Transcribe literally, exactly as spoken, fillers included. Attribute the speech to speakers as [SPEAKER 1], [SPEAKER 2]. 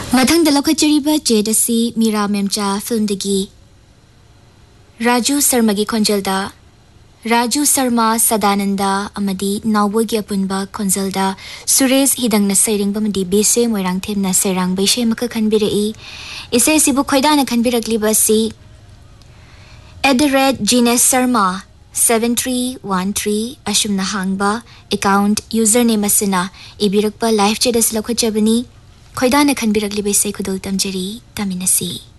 [SPEAKER 1] मथंग दलखचरीबा चेदसी Meera मेमचा film दगी Raju Sharma की खोंजलदा राजू शर्मा सदानंदा अमदी नावोगी अपुनबा खोंजलदा सुरेश हिदंग न सैरिंग बमदी बेसे मोइरांग थेम न सैरांग बैसे मक खनबिरई इसे सिबु खोइदा न खनबिरकलिबा सी at the rate genius Sharma seven three one three ashumna hangba account username asina ibirakpa live chat as lakhochabani khoida na khanbirakli besai khudul tamjeri taminasi